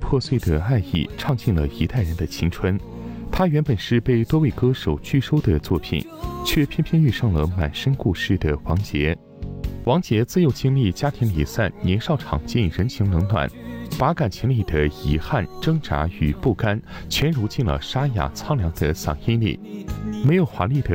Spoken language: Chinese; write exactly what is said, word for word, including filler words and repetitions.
破碎的爱意唱尽了一代人的青春。他原本是被多位歌手拒收的作品，却偏偏遇上了满身故事的王杰。王杰自幼经历家庭离散，年少尝尽人情冷暖，把感情里的遗憾、挣扎与不甘全揉进了沙哑苍凉的嗓音里。没有华丽的